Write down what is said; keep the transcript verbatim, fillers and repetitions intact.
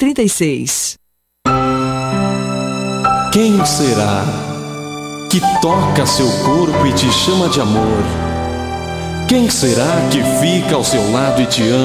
trinta e seis. Quem será que toca seu corpo e te chama de amor? Quem será que fica ao seu lado e te ama?